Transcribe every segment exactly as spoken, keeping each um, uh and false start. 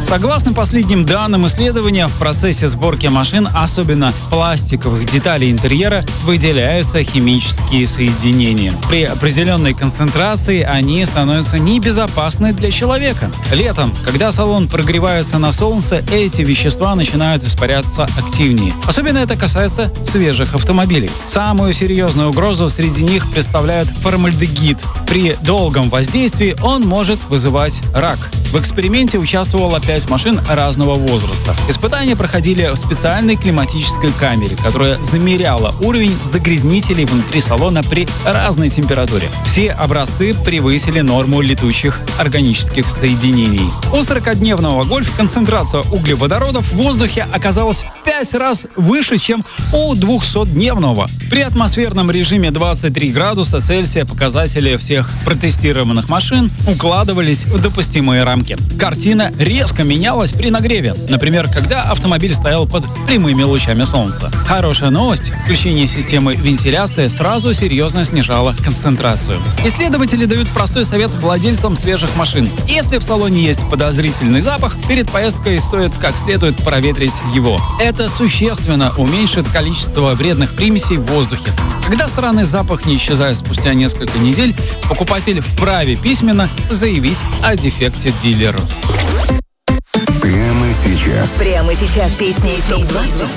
Согласно последним данным исследования, в процессе сборки машин, особенно пластиковых деталей интерьера, выделяются химические соединения. При определенной концентрации они становятся небезопасны для человека. Летом, когда салон прогревается на солнце, эти вещества начинают испаряться активнее. Особенно это касается свежих автомобилей. Самую серьезную угрозу среди них представляет формальдегид. При долгом воздействии он может вызывать рак. В эксперименте участвовало пять машин разного возраста. Испытания проходили в специальной климатической камере, которая замеряла уровень загрязнителей внутри салона при разной температуре. Все образцы превысили норму летучих органических соединений. У сорокадневного «Гольф» концентрация углеводородов в воздухе оказалась в пять раз выше, чем у двухсотдневного. При атмосферном режиме двадцать три градуса Цельсия показатели всех протестированных машин укладывались в допустимые рамки. Картина резко менялась при нагреве. Например, когда автомобиль стоял под прямыми лучами солнца. Хорошая новость – включение системы вентиляции сразу серьезно снижало концентрацию. Исследователи дают простой совет владельцам свежих машин. Если в салоне есть подозрительный запах, перед поездкой стоит как следует проветрить его. Это существенно уменьшит количество вредных примесей в воздухе. Когда странный запах не исчезает спустя несколько недель, покупатель вправе письменно заявить о дефекте дилеру. Прямо сейчас. Прямо сейчас песни из топ двадцать.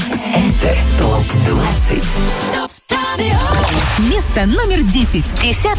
Это топ двадцать. Место номер десять. Десятка.